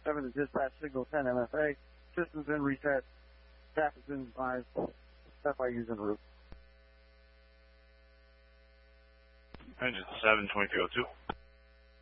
7 to dispatch, signal 10 MFA. Systems in reset. Staff is in advised. FIU's en route. Engine 7, 2302.